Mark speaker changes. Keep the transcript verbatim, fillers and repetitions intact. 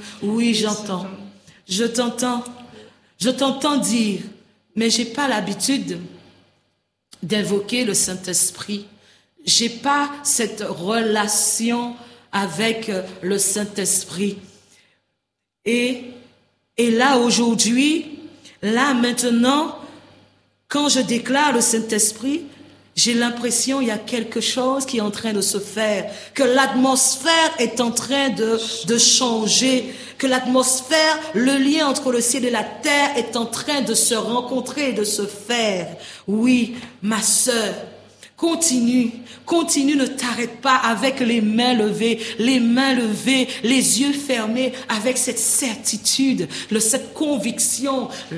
Speaker 1: Oui, j'entends. Je t'entends. Je t'entends dire, mais j'ai pas l'habitude d'invoquer le Saint-Esprit. J'ai pas cette relation avec le Saint-Esprit. Et, et là, aujourd'hui, là, maintenant, quand je déclare le Saint-Esprit, j'ai l'impression qu'il y a quelque chose qui est en train de se faire, que l'atmosphère est en train de, de changer, que l'atmosphère, le lien entre le ciel et la terre est en train de se rencontrer et de se faire. Oui, ma sœur, continue, continue, ne t'arrête pas avec les mains levées, les mains levées, les yeux fermés, avec cette certitude, cette conviction.